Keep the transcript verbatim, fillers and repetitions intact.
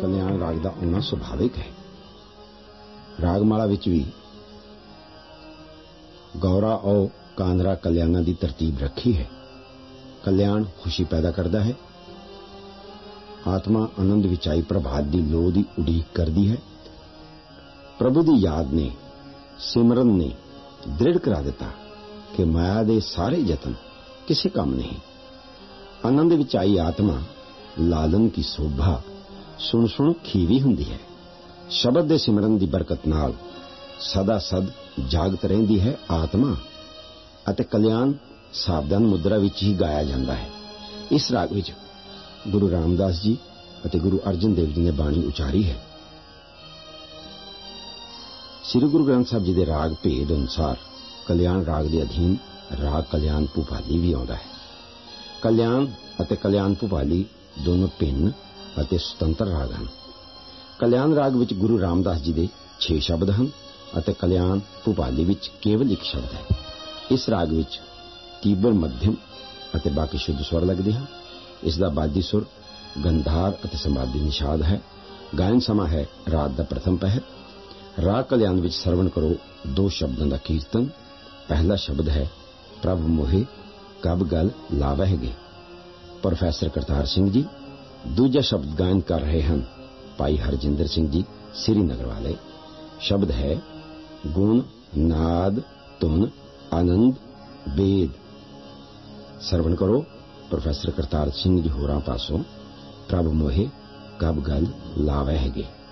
कल्याण राग का आना सुभाविक है। रागमाला विच भी गौरा और कांधरा कल्याणा की तरतीब रखी है। कल्याण खुशी पैदा करता है। आत्मा आनंद विच आई प्रभात की लोह की उड़ीक करती है। प्रभु की याद ने सिमरन ने दृढ़ करा दिता कि माया के सारे यतन किसी काम नहीं। आनंद विच आई आत्मा लालन की शोभा सुन सुन खीवी हुंदी है। शब्द दे सिमरन की बरकत नाल सदा सद जागत रहिंदी है आत्मा। अते कल्याण सावधान मुद्रा विच ही गाया जाता है। इस राग विच गुरु रामदास जी अते गुरु अर्जन देव जी ने बाणी उचारी है। श्री गुरु ग्रंथ साहब जी के राग भेद अनुसार कल्याण राग के अधीन राग कल्याण भूपाली भी आता है। कल्याण अते कल्याण भूपाली दोनों भिन्न अते सुतंत्र राग हैं। कल्याण राग विच गुरु रामदास जी के छे शब्द हैं अते कल्याण भूपाली विच केवल एक शब्द है। इस राग विच तीव्र मध्यम अते बाकी शुद्ध स्वर लगते हैं। इसका बादी सुर गंधार अते समाधि निषाद है। गायन समा है रात का प्रथम पहर। राग कल्याण विच सरवण करो दो शब्दों का कीर्तन। पहला शब्द है प्रभ मोहे कब गल लावहगे, प्रोफैसर करतार सिंह जी। दूजा शब्द गायन कर रहे हैं भाई हरजिंदर सिंह जी श्रीनगर वाले। शब्द है गुण नाद धुन आनंद वेद। सरवण करो प्रोफैसर करतार सिंह जी होरां पासों प्रभ मोहे कब गल लावहगे।